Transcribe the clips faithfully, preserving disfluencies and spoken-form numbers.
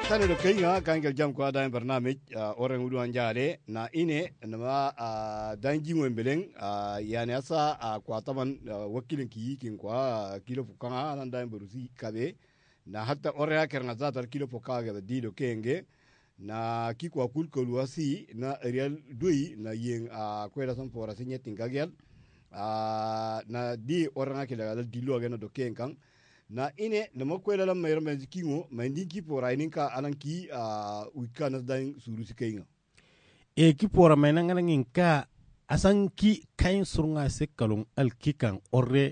tane do kayga kangel jam ko ada barnamij oren wudu anjale na ine nama danji wembeleng yani asa kwa taman wakilin ki yikin kwa kilo fukanga nan dan berusi kabe na hatta ore aker na zatar kilo fukaga da dido kenge na ki kwa kul kolwasi na real doi na yen kwela san fora sinyetin gagel na di ore akela dal dilo ga no do kenkan na ine na makwela la mayar men kingo mandin ki pora ininka alan ki uh, wika na dan suru sikayga e ki pora menan ngin ka asan ki kain surunga se kalon al kikan orre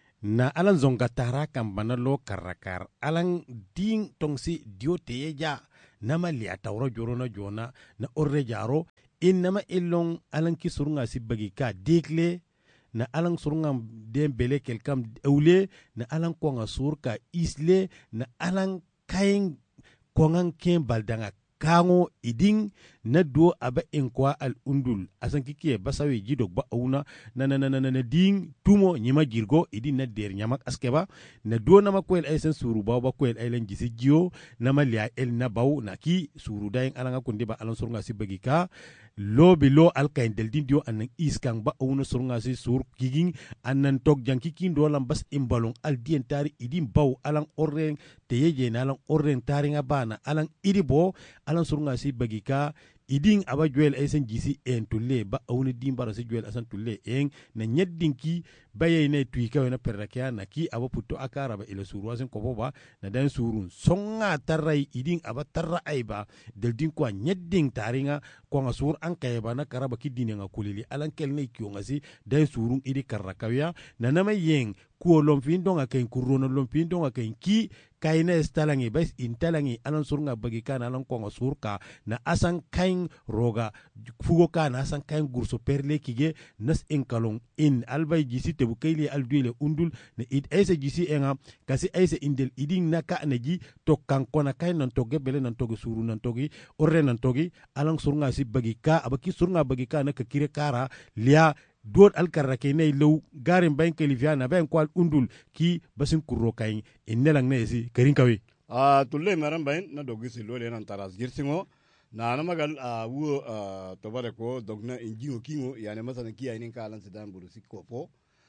na alan zonga tara kan banalo karakar alan din tongsi diote ja nama li atawro joro na jona na orre jaro inama ilong alan ki surunga si bagi ka dekle na alang surungam den bele kelkam eule na alang konga surka isle na alang kain kongan ken baldanga kango iding na do aba enkwa al undul asan kike basawe jidok ba auna na na na na na ding tumo nyima girgo idin na der nyamak askeba na do na makwel aysen suru ba ba kwel aylen gisi jio na malia el na baw na ki suru dayen alanga kunde ba alan surunga sibagika lobi lo alkain del din dio anan iskang ba auna surunga si sur kiging anan tok janki kin do lambas imbalong al dien tari idin baw alang orren teyeje na alang orren tari nga bana alang idibo alan surunga si bagika iding aba juel aysen gisi en tulle ba awni dimbara si juel asan tulle en na nyeddin ki baye ne tuika na perrakia na ki aba putto akara ba ila suru asen koboba na dan surun songa tarrai iding aba tarra aiba del din kwa nyeddin taringa ko nga sur an kayba na karaba kidine nga kulili alan kel ne kiyo ngasi dan surun idi karrakawya na nama yeng ko lomfin donga ken kurono lomfin donga ken ki kayna estalangi bas intalangi alan surunga bagi kana alan ko nga surka na asan kain roga fugo kana asan kain gurso perle kige nas enkalong in albay gisi tebu kayli alduile undul na id ayse gisi enga kasi ayse indel iding naka naji to kanko na kain nan toge bele nan toge suru nan togi orre nan togi alan surunga si bagi ka abaki surunga bagi ka na kire kara lia dot alkarra ke ne lew garin bain kelifiana bain kwal undul ki basin kurro kain innelang ne si karin kawe a tulle maran bain na dogi si lole nan taras girsingo na na magal a wo to bare ko dogna injingo kingo yani masalan ki ainin ka alan sidan buru sikko po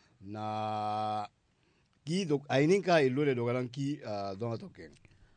na ki dog ainin ka ilole dogalan ki donga token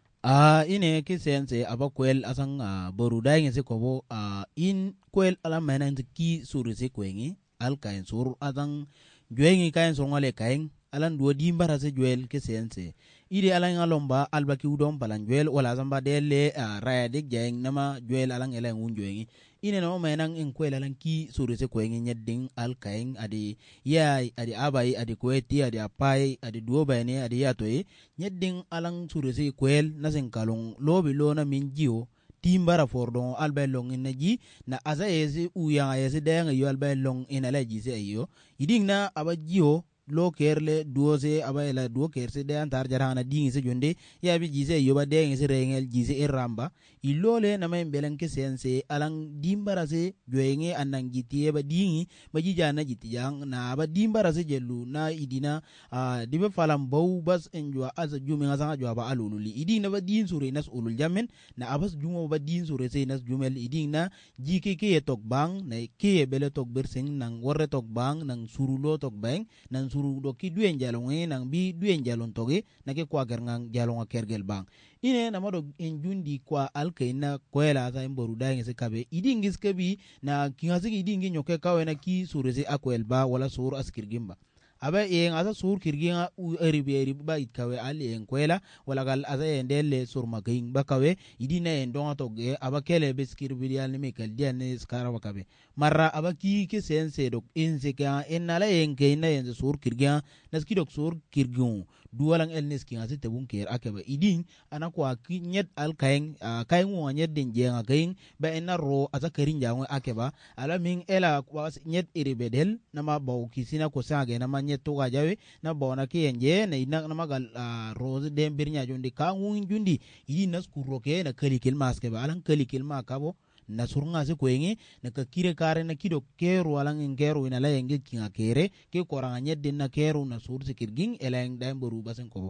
a ine ki sense aba kwel asan boru daingen se ko in kwel ala menan ki suru se kwengi al kain sur adan juengi kain sur ngale kain alan duo dimbara se juel ke sense ide alan alomba albaki udom balan juel wala zamba dele raya dik jeng nama juel alan elen un juengi ine no menan en kwel alan ki sur se kwengi nyedding al kain adi ya adi abai adi kweti adi apai adi duo bayne adi yatoy nyedding alan sur se kwel nasen kalong lobi lona min jio timbara fordon albelong inaji na aza yesi uyanga yesi dayanga yo albelong inalaji se ayo iding na abajio lo kerle duose abayla duo kerse dayan tar jarana dingi se jonde ya bi jise yo ba dengi se rengel jise iramba ilole na may belan ke sense alang dimbara se joyenge anang jitiye ba dingi ba jijana jitiyang na ba dimbara se jelu na idina uh, dibe falam baw bas enjwa asa jumi ngasa jwa ba alululi iding na ba din sure nas ulul jamen na abas jumo ba din sure se nas jumel iding na jike ke tok bang na ke bele tok berseng nang worre tok bang nang surulo tok bang nang suru do ki duen jalong e nang bi duen jalon toge na ke kwa gerngang jalong a kergel bang ine na mado enjundi kwa alkaina kwela sa imboru daing se kabe idingis kabi na kingasi idingi nyoke kawe na ki surese akwel ba wala sur askirgimba aba yen asa sur kirginga u eribe eribe ba itkawe ali en kwela wala gal asa endele sur magain bakawe idina en donga toge aba kele beskir bidial ni mekel diane skara bakabe marra aba ki ke sense dok ense ka enala en keina en sur kirginga naski dok sur kirgun duwalang el neski ngase tebun ker akaba idin ana kwa ki nyet al kaeng kaeng wo nyet den jenga kaeng ba enaro asa karin jango akaba ala min ela kwa nyet iribedel nama baw kisina ko sage nama nyet to ga jawe na bona ki enje na ina nama gal rose dem birnya jondi kangu jundi idin nas kuroke na kalikil maske ba alan kalikil ma kabo na surunga se kwengi na ka kire kare na kido keru alang ngero ina la yenge kinga kere ke koranga nyedde na keru na sur se kirging eleng dai boru basen ko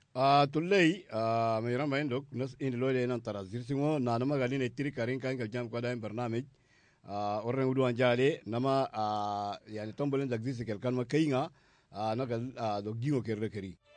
a tullei a mai rama indok nas in lole nan tara zirsingo na nama gali ne tiri karin kan kal jam kwada in barnamij a orren udu anjale nama a yani tombolen da gisi kel kan ma kayinga a nagal do gingo kerre keri